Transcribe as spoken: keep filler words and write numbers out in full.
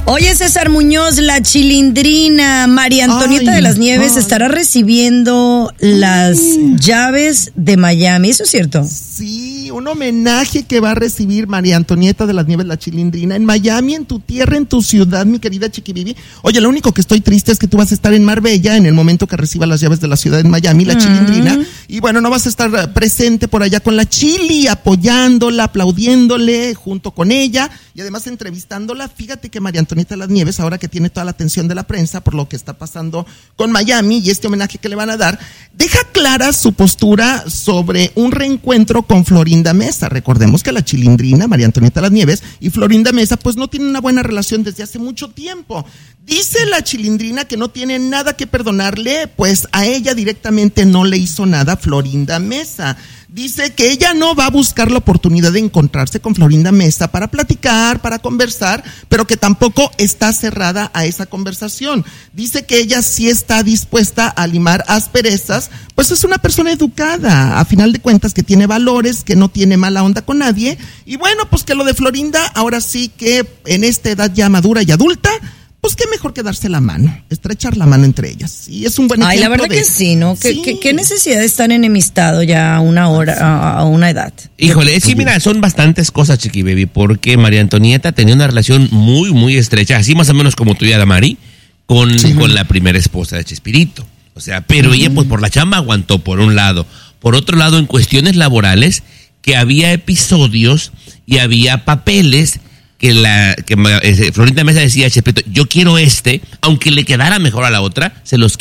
Oye, César Muñoz, la Chilindrina, María Antonieta Ay, de las Nieves ay. estará recibiendo las Ay. llaves de Miami, ¿eso es cierto? Sí, un homenaje que va a recibir María Antonieta de las Nieves, la Chilindrina, en Miami, en tu tierra, en tu ciudad, mi querida Chiquibibi. Oye, lo único que estoy triste es que tú vas a estar en Marbella en el momento que reciba las llaves de la ciudad en Miami, la Mm. Chilindrina, y bueno, no vas a estar presente por allá con la Chili, apoyándola, aplaudiéndole junto con ella, y además entrevistándola. Fíjate que María Antonieta de las Nieves, ahora que tiene toda la atención de la prensa por lo que está pasando con Miami y este homenaje que le van a dar, deja clara su postura sobre un reencuentro con Florinda Mesa. Recordemos que la Chilindrina, María Antonieta de las Nieves, y Florinda Mesa pues no tienen una buena relación desde hace mucho tiempo. Dice la Chilindrina que no tiene nada que perdonarle, pues a ella directamente no le hizo nada Florinda Mesa. Dice que ella no va a buscar la oportunidad de encontrarse con Florinda Mesa para platicar, para conversar, pero que tampoco está cerrada a esa conversación. Dice que ella sí está dispuesta a limar asperezas, pues es una persona educada, a final de cuentas que tiene valores, que no tiene mala onda con nadie. Y bueno, pues que lo de Florinda, ahora sí que en esta edad ya madura y adulta, pues qué mejor que darse la mano, estrechar la mano entre ellas. Y es un buen ejemplo. Ay, la verdad de... que sí, ¿no? ¿Qué, sí. qué, qué necesidad de estar enemistado ya a una hora, a, a una edad? Híjole, sí, mira, son bastantes cosas, Chiqui Baby, porque María Antonieta tenía una relación muy, muy estrecha, así más o menos como tu y Adamari, con, Sí. con la primera esposa de Chespirito. O sea, pero Uh-huh. ella, pues, por la chamba aguantó, por un lado. Por otro lado, en cuestiones laborales, que había episodios y había papeles que la que eh, Florinda Mesa decía a Chespirito, yo quiero este, aunque le quedara mejor a la otra, se los